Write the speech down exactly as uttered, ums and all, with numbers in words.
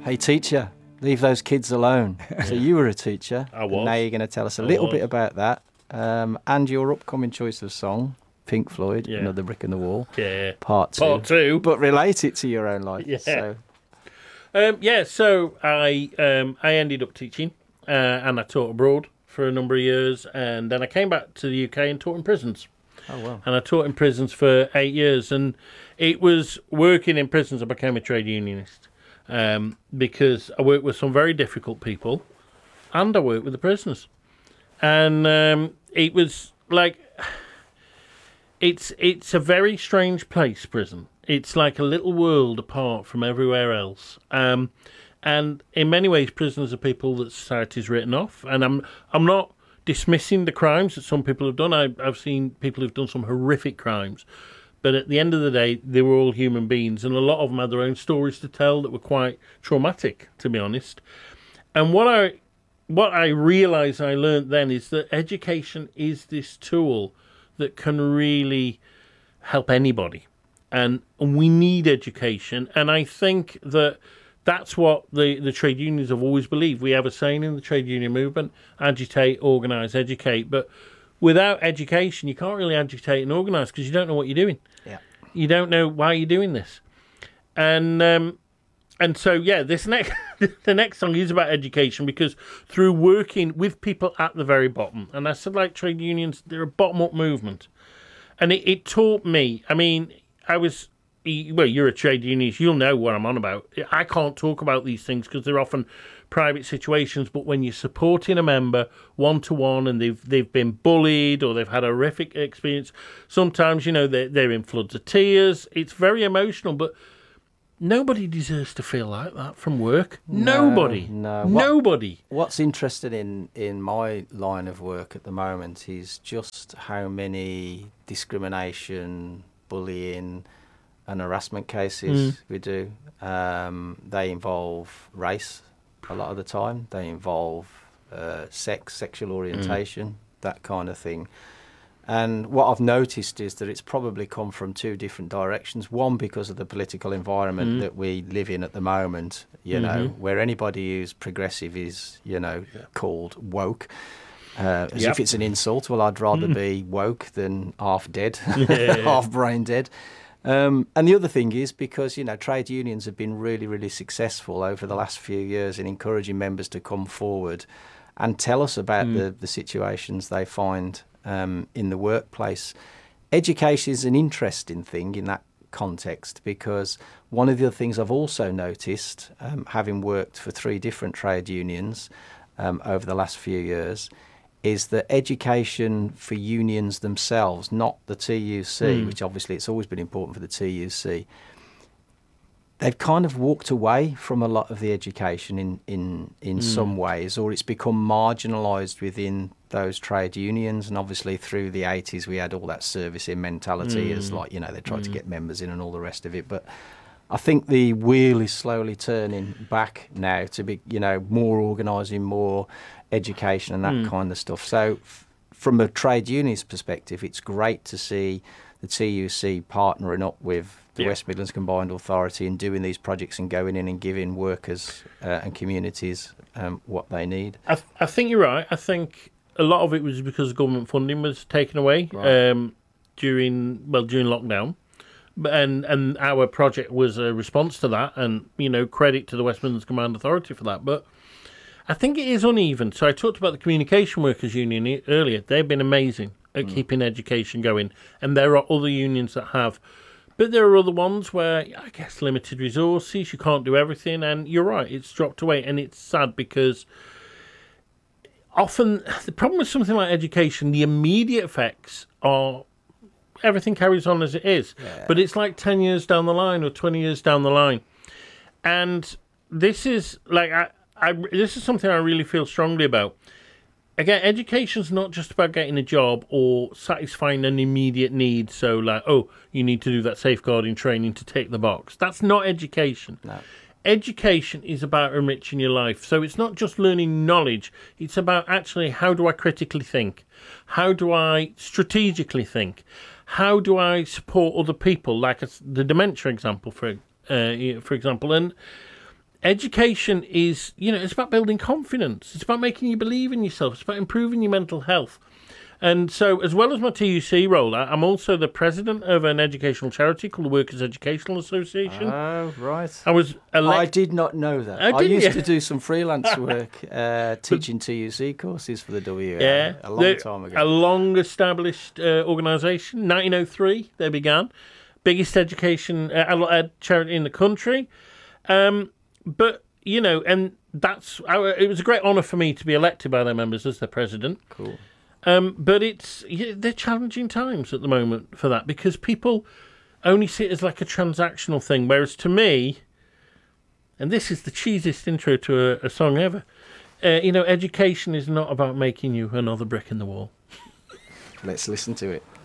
Hey, teacher, leave those kids alone. So you were a teacher. I was. And now you're going to tell us a I little was. bit about that um, and your upcoming choice of song, Pink Floyd, Yeah. Another Brick in the Wall, Yeah. part two. Part two. But relate it to your own life. Yeah. So, Um, yeah, so I um, I ended up teaching uh, and I taught abroad for a number of years, and then I came back to the U K and taught in prisons. oh, well. And I taught in prisons for eight years, and it was working in prisons I became a trade unionist um, because I worked with some very difficult people, and I worked with the prisoners, and um, it was like it's it's a very strange place, prison. It's like a little world apart from everywhere else. Um, and in many ways, prisoners are people that society's written off. And I'm I'm not dismissing the crimes that some people have done. I, I've seen people who've done some horrific crimes. But at the end of the day, they were all human beings. And a lot of them had their own stories to tell that were quite traumatic, to be honest. And what I what I realised I learned then is that education is this tool that can really help anybody. And we need education, and I think that that's what the, the trade unions have always believed. We have a saying in the trade union movement: agitate, organise, educate. But without education, you can't really agitate and organise because you don't know what you're doing. Yeah. You don't know why you're doing this. And um, and so, yeah, this next the next song is about education, because through working with people at the very bottom, and I said, like trade unions, they're a bottom-up movement. And it, it taught me, I mean... I was, well, you're a trade unionist, you'll know what I'm on about. I can't talk about these things because they're often private situations, but when you're supporting a member one-to-one and they've they've been bullied or they've had a horrific experience, sometimes, you know, they're, they're in floods of tears. It's very emotional, but nobody deserves to feel like that from work. No, Nobody. no. What- Nobody. What's interesting in, in my line of work at the moment is just how many discrimination, bullying and harassment cases Mm. we do. Um, they involve race a lot of the time. They involve uh, sex, sexual orientation, mm. that kind of thing. And what I've noticed is that it's probably come from two different directions. One, because of the political environment mm. that we live in at the moment, you mm-hmm. know, where anybody who's progressive is, you know, yeah. called woke. Uh, as yep. if it's an insult. Well, I'd rather mm. be woke than half dead, yeah. half brain dead. Um, and the other thing is because, you know, trade unions have been really, really successful over the last few years in encouraging members to come forward and tell us about mm. the, the situations they find um, in the workplace. Education is an interesting thing in that context, because one of the other things I've also noticed, um, having worked for three different trade unions um, over the last few years, is that education for unions themselves, not the T U C, mm. which obviously it's always been important for the T U C, they've kind of walked away from a lot of the education in, in, in mm. some ways, or it's become marginalised within those trade unions. And obviously through the eighties we had all that servicing mentality mm. as like, you know, they tried mm. to get members in and all the rest of it. But I think the wheel is slowly turning back now to be, you know, more organising, more education and that mm. kind of stuff. So f- from a trade unionist perspective, it's great to see the T U C partnering up with the yeah. West Midlands Combined Authority and doing these projects and going in and giving workers uh, and communities um, what they need. I, th- I think you're right. I think a lot of it was because government funding was taken away right. um, during, well, during lockdown. And and our project was a response to that, and, you know, credit to the West Midlands Combined Authority for that. But I think it is uneven. So I talked about the Communication Workers Union earlier. They've been amazing at mm. keeping education going, and there are other unions that have. But there are other ones where, I guess, limited resources, you can't do everything, and you're right, it's dropped away, and it's sad because often the problem with something like education, the immediate effects are everything carries on as it is. Yeah. But it's like ten years down the line or twenty years down the line. And this is like, I, I, this is something I really feel strongly about. Again, education's not just about getting a job or satisfying an immediate need. So like, oh, you need to do that safeguarding training to tick the box. That's not education. No. Education is about enriching your life. So it's not just learning knowledge. It's about actually, how do I critically think? How do I strategically think? How do I support other people? Like a, the dementia example, for uh, for example. And education is, you know, it's about building confidence. It's about making you believe in yourself. It's about improving your mental health. And so, as well as my T U C role, I'm also the president of an educational charity called the Workers' Educational Association. Oh, right. I was elect- I did not know that. Oh, I used you? to do some freelance work uh, teaching T U C courses for the W A yeah, a long time ago. A long-established uh, organisation. nineteen oh three, they began. Biggest education uh, ed charity in the country. Um, but, you know, and that's it was a great honour for me to be elected by their members as their president. Cool. Um, but it's yeah, they're challenging times at the moment for that, because people only see it as like a transactional thing, whereas to me, and this is the cheesiest intro to a, a song ever, uh, you know, education is not about making you another brick in the wall. Let's listen to it.